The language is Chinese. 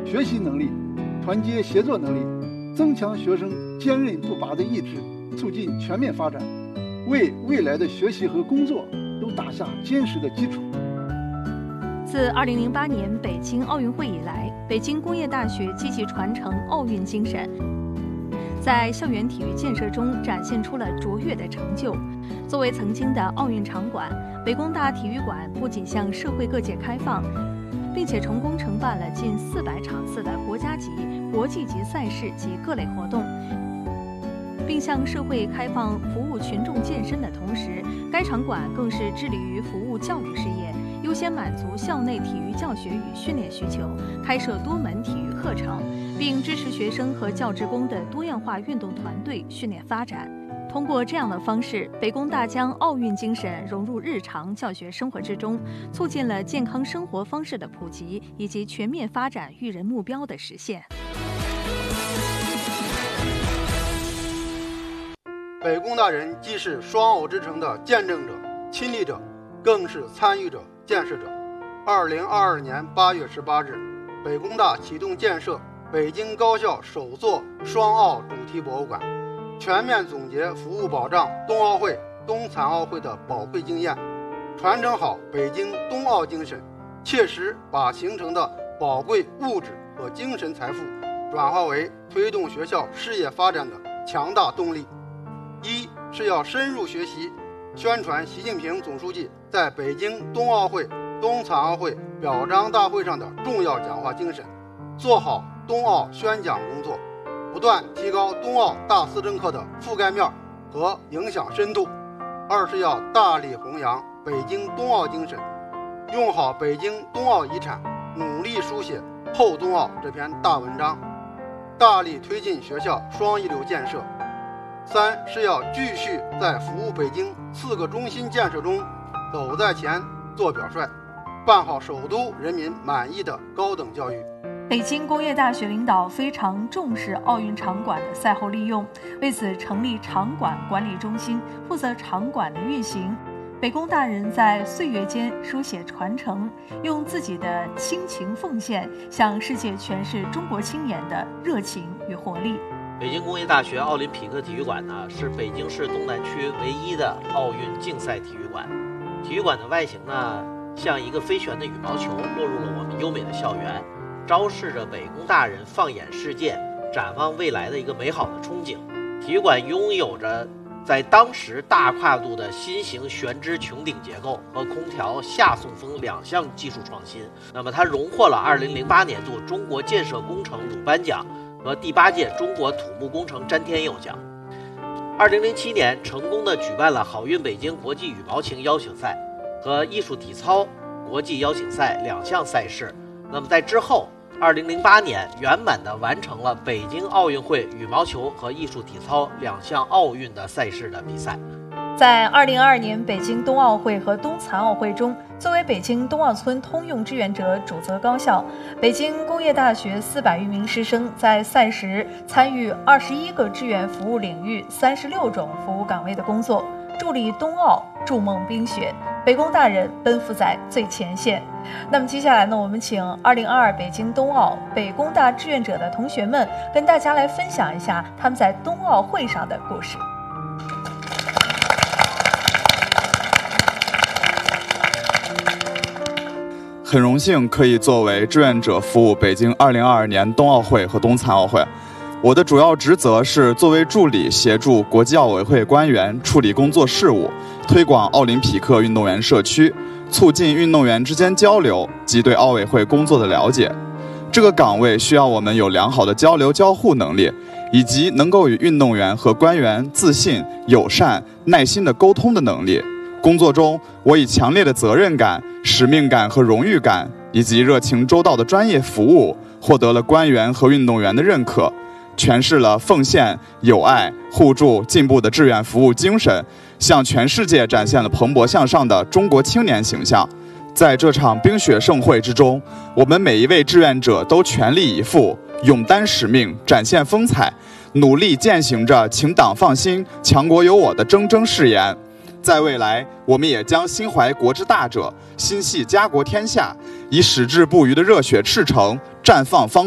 学习能力、团结协作能力，增强学生坚韧不拔的意志，促进全面发展，为未来的学习和工作都打下坚实的基础。 自2008年北京奥运会以来，北京工业大学积极传承奥运精神，在校园体育建设中展现出了卓越的成就。作为曾经的奥运场馆，北工大体育馆不仅向社会各界开放，并且成功承办了近400场次的国家级、国际级赛事及各类活动，并向社会开放服务群众健身的同时，该场馆更是致力于服务教育事业，优先满足校内体育教学与训练需求，开设多门体育课程，并支持学生和教职工的多样化运动团队训练发展。通过这样的方式，北工大将奥运精神融入日常教学生活之中，促进了健康生活方式的普及以及全面发展育人目标的实现。 北工大人既是双奥之城的见证者、亲历者，更是参与者、建设者。2022年8月18日，北工大启动建设北京高校首座双奥主题博物馆，全面总结服务保障冬奥会、冬残奥会的宝贵经验，传承好北京冬奥精神，切实把形成的宝贵物质和精神财富转化为推动学校事业发展的强大动力。一是要深入学习宣传习近平总书记在北京冬奥会、冬残奥会表彰大会上的重要讲话精神，做好冬奥宣讲工作，不断提高冬奥大4政课的覆盖面和影响深度。二是要大力弘扬北京冬奥精神，用好北京冬奥遗产，努力书写后冬奥这篇大文章，大力推进学校双一流建设。三是要继续在服务北京4个中心建设中走在前做表率，办好首都人民满意的高等教育。 北京工业大学领导非常重视奥运场馆的赛后利用，为此成立场馆管理中心，负责场馆的运行。北工大人在岁月间书写传承，用自己的亲情奉献，向世界诠释中国青年的热情与活力。 北京工业大学奥林匹克体育馆呢，是北京市东南区唯一的奥运竞赛体育馆。体育馆的外形呢，像一个飞旋的羽毛球，落入了我们优美的校园，昭示着北工大人放眼世界、展望未来的一个美好的憧憬。体育馆拥有着在当时大跨度的新型悬直穹顶结构和空调下送风2项技术创新。那么它荣获了2008年度中国建设工程鲁班奖和第8届中国土木工程詹天佑奖。2007年成功地举办了好运北京国际羽毛球邀请赛和艺术体操国际邀请赛2项赛事。那么在之后2008年圆满地完成了北京奥运会羽毛球和艺术体操2项奥运的赛事的比赛。 在2022年北京冬奥会和冬残奥会中，作为北京冬奥村通用志愿者主责高校，北京工业大学400余名师生在赛时参与21个志愿服务领域36种服务岗位的工作，助力冬奥，筑梦冰雪。北工大人奔赴在最前线。那么接下来呢，我们请2022北京冬奥北工大志愿者的同学们跟大家来分享一下他们在冬奥会上的故事。 很荣幸可以作为志愿者服务北京2022年冬奥会和冬残奥会。我的主要职责是作为助理，协助国际奥委会官员处理工作事务，推广奥林匹克运动员社区，促进运动员之间交流及对奥委会工作的了解。这个岗位需要我们有良好的交流交互能力，以及能够与运动员和官员自信、友善、耐心的沟通的能力。工作中，我以强烈的责任感、使命感和荣誉感，以及热情周到的专业服务，获得了官员和运动员的认可，诠释了奉献、友爱、互助、进步的志愿服务精神，向全世界展现了蓬勃向上的中国青年形象。在这场冰雪盛会之中，我们每一位志愿者都全力以赴，勇担使命，展现风采，努力践行着请党放心，强国有我的铮铮誓言。在未来，我们也将心怀国之大者，心系家国天下，以矢志不渝的热血赤诚绽放方